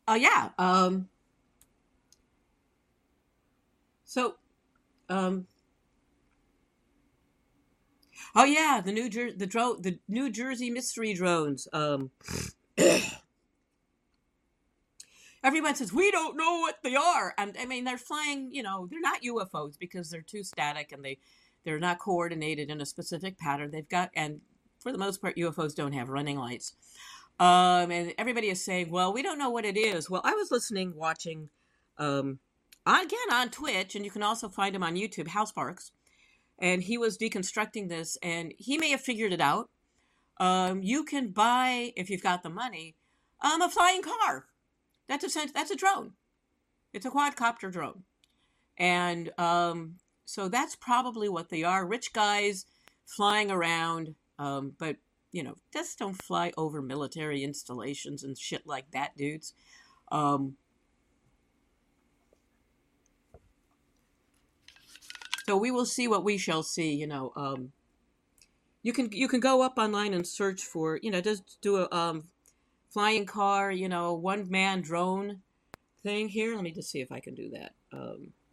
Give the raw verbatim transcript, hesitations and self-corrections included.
Oh yeah. Um, so, um, oh yeah, the New Jer- the drone, the New Jersey mystery drones. Um, everyone says we don't know what they are, and I mean they're flying. You know, they're not U F Os because they're too static and they they're not coordinated in a specific pattern. They've got, and for the most part, U F Os don't have running lights. Um, and everybody is saying, well, we don't know what it is. Well, I was listening, watching, um, again on Twitch, and you can also find him on YouTube, House Parks, and he was deconstructing this, and he may have figured it out. Um, you can buy, if you've got the money, um, a flying car. That's a sense. That's a drone. It's a quadcopter drone, and um, so that's probably what they are. Rich guys flying around, um, but you know, just don't fly over military installations and shit like that, dudes. Um, so we will see what we shall see. You know, um, you can you can go up online and search for, you know, just do a um, flying car, you know, one man drone thing here. Let me just see if I can do that. Um,